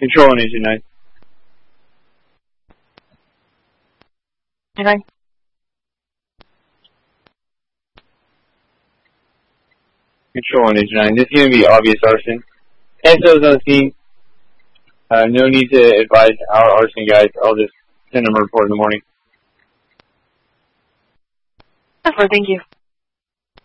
Control on Agent 9. Okay. Control on Agent 9. This is going to be obvious arson. Enzo's on the scene. No need to advise our arson guys. I'll just send them a report in the morning. Thank you.